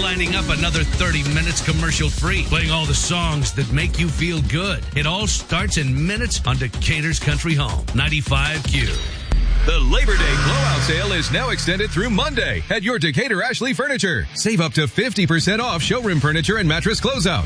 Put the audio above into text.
lining up another 30 minutes commercial-free, playing all the songs that make you feel good. It all starts in minutes on Decatur's Country Home, 95Q. The Labor Day blowout sale is now extended through Monday at your Decatur Ashley Furniture. Save up to 50% off showroom furniture and mattress closeout.